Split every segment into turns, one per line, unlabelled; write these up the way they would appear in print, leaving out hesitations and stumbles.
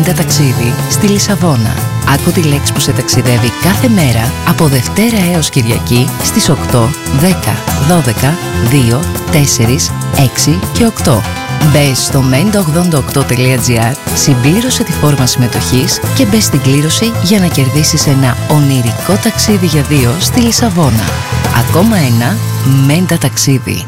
Μέντα ταξίδι στη Λισαβόνα. Άκου τη λέξη που σε ταξιδεύει κάθε μέρα από Δευτέρα έως Κυριακή στις 8, 10, 12, 2, 4, 6 και 8. Μπες στο menta88.gr, συμπλήρωσε τη φόρμα συμμετοχής και μπες στην κλήρωση για να κερδίσεις ένα ονειρικό ταξίδι για δύο στη Λισαβόνα. Ακόμα ένα Μέντα ταξίδι.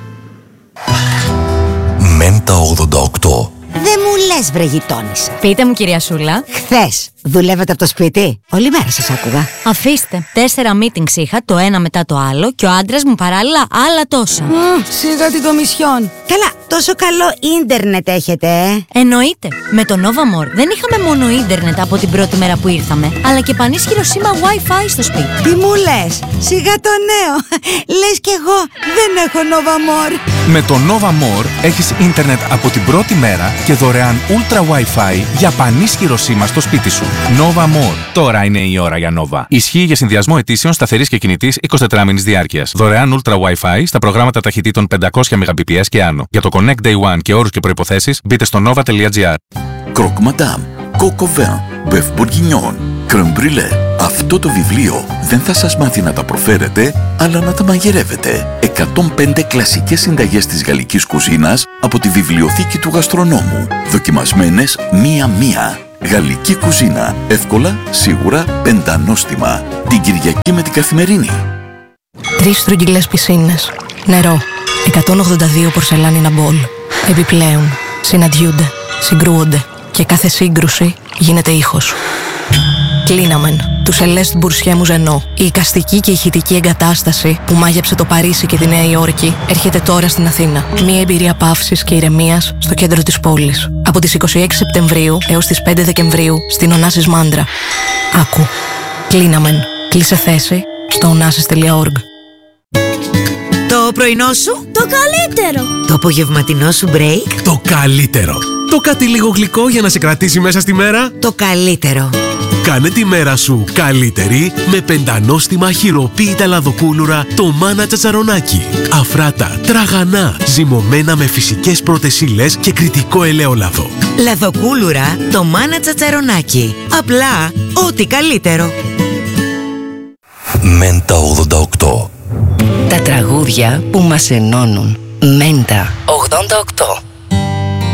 Μέντα 88.
Δεν μου λες βρε γειτόνισσα.
Πείτε μου κυρία Σούλα.
Χθες δουλεύετε από το σπίτι? Όλη μέρα σας άκουγα.
Αφήστε, 4 meetings είχα, το ένα μετά το άλλο, και ο άντρας μου παράλληλα άλλα τόσα.
Σιγά την κομισιόν. Καλά, τόσο καλό ίντερνετ έχετε,
Εννοείται. Με το Nova More δεν είχαμε μόνο ίντερνετ από την πρώτη μέρα που ήρθαμε, αλλά και πανίσχυρο σήμα Wi-Fi στο σπίτι.
Τι μου λες? Σιγά το νέο. Λες κι εγώ δεν έχω Nova More.
Με το Nova More έχεις ίντερνετ από την πρώτη μέρα και δωρεάν Ultra Wi-Fi για πανίσχυρο σήμα στο σπίτι σου. Nova More. Τώρα είναι η ώρα για Nova. Ισχύει για συνδυασμό αιτήσεων σταθερής και κινητής 24 μήνης διάρκειας. Δωρεάν Ultra Wi-Fi στα προγράμματα ταχυτήτων 500 Mbps και άνω. Για το Connect Day One και όρους και προϋποθέσεις μπείτε στο nova.gr.
Croque Madame, Coco Vin, Bœuf Bourguignon, Crème Brûlée. Αυτό το βιβλίο δεν θα σας μάθει να τα προφέρετε, αλλά να τα μαγειρεύετε. 105 κλασικές συνταγές της γαλλικής κουζίνας από τη βιβλιοθήκη του γαστρονόμου. Δοκιμασμένες μία-μία. Γαλλική κουζίνα. Εύκολα, σίγουρα, πεντανόστιμα. Την Κυριακή με την Καθημερινή.
3 στρογγυλές πισίνες. Νερό. 182 πορσελάνινα μπολ. Επιπλέον, συναντιούνται, συγκρούονται και κάθε σύγκρουση γίνεται ήχος. Κλείναμεν, του Celeste Boursier Mouzeno. Η εικαστική και ηχητική εγκατάσταση που μάγεψε το Παρίσι και τη Νέα Υόρκη έρχεται τώρα στην Αθήνα. Μια εμπειρία παύσης και ηρεμίας στο κέντρο της πόλης. Από τις 26 Σεπτεμβρίου έως τις 5 Δεκεμβρίου στην Ωνάσης Μάντρα. Άκου. Κλείναμεν. Κλείσε θέση στο onassis.org.
Το πρωινό σου?
Το καλύτερο.
Το απογευματινό σου break?
Το καλύτερο. Το κάτι λίγο γλυκό για να σε κρατήσει μέσα στη μέρα?
Το καλύτερο.
Κάνε τη μέρα σου καλύτερη με πεντανόστιμα χειροποίητα λαδοκούλουρα το Μάνα Τσατσαρονάκι. Αφράτα, τραγανά, ζυμωμένα με φυσικές πρώτες ύλες και κριτικό ελαιόλαδο.
Λαδοκούλουρα το Μάνα Τσατσαρονάκι. Απλά ό,τι καλύτερο.
Μέντα 88.
Τα τραγούδια που μας ενώνουν. Μέντα 88.